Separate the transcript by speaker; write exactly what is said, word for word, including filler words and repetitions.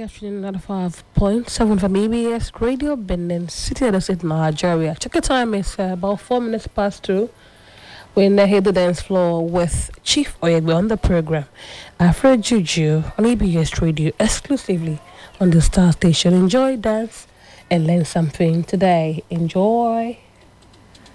Speaker 1: afternoon, ninety-five point seven from E B S Radio Benin City, of State, Nigeria. Check the time, it's uh, about four minutes past two. We're in the Head the Dance Floor with Chief Oyegbe on the program. Afro Juju on E B S Radio, exclusively on the Star Station. Enjoy, dance, and learn something today. Enjoy.